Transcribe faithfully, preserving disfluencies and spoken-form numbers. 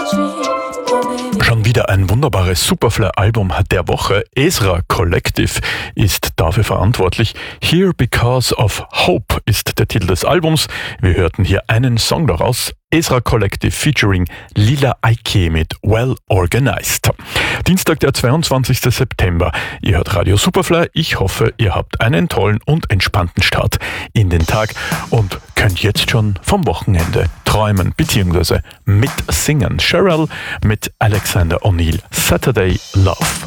Schon wieder ein wunderbares Superfly-Album der Woche. Ezra Collective ist dafür verantwortlich. Here Because of Hope ist der Titel des Albums. Wir hörten hier einen Song daraus. Ezra Collective featuring Lila Aike mit Well Organized. Dienstag, der zweiundzwanzigster September. Ihr hört Radio Superfly. Ich hoffe, ihr habt einen tollen und entspannten Start in den Tag und könnt jetzt schon vom Wochenende träumen bzw. mitsingen. Cheryl mit Alexander O'Neill. Saturday Love.